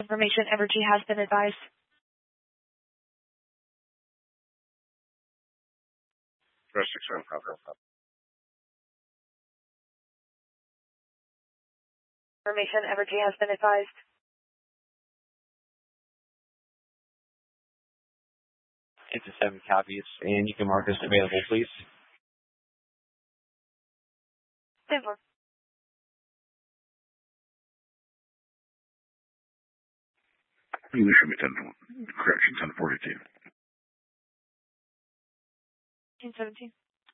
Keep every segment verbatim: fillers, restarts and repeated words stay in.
Information Evergy has been advised. Brest six one, copy. Information Evergy has been advised. Into seven copies, and you can mark as available, please. ten four. You should be ten, correction, ten forty-two. ten seventeen.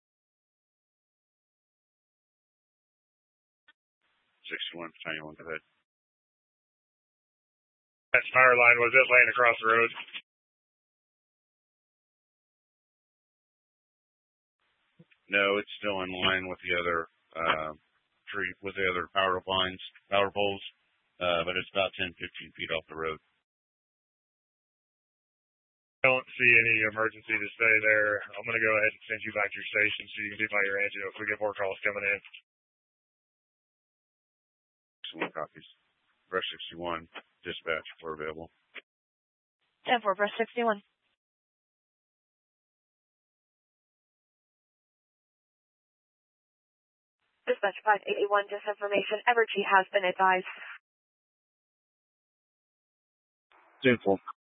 sixty-one, ninety-one, go ahead. That fire line, was it laying across the road? No, it's still in line with the other uh, tree, with the other power lines, power poles, uh, but it's about ten, fifteen feet off the road. I don't see any emergency to stay there. I'm going to go ahead and send you back to your station so you can do by your engine if we get more calls coming in. Excellent copies. Brest sixty-one, dispatch, we're available. ten four, Brest sixty-one. Dispatch five eighty-one, disinformation Evergy has been advised. ten four.